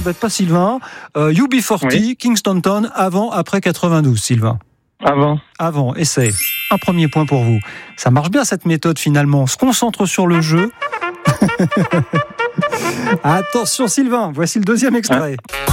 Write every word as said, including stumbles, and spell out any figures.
n'embête pas Sylvain. Euh, U B quarante, oui. Kingston Town, avant, après quatre-vingt-douze, Sylvain. Avant. Avant, essai. Un premier point pour vous. Ça marche bien cette méthode finalement. On se concentre sur le jeu. Attention Sylvain, voici le deuxième extrait. Ah.